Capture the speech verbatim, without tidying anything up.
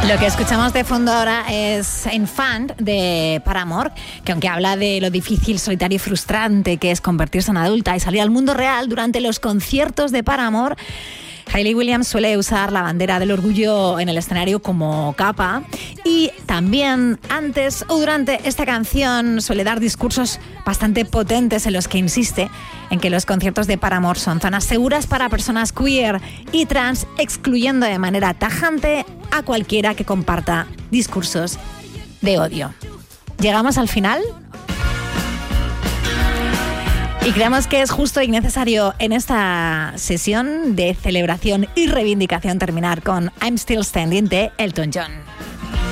Lo que escuchamos de fondo ahora es Infant de Paramore, que aunque habla de lo difícil, solitario y frustrante que es convertirse en adulta y salir al mundo real durante los conciertos de Paramore, Hayley Williams suele usar la bandera del orgullo en el escenario como capa y también antes o durante esta canción suele dar discursos bastante potentes en los que insiste en que los conciertos de Paramore son zonas seguras para personas queer y trans, excluyendo de manera tajante a cualquiera que comparta discursos de odio. ¿Llegamos al final? Y creemos que es justo y necesario en esta sesión de celebración y reivindicación terminar con I'm Still Standing de Elton John.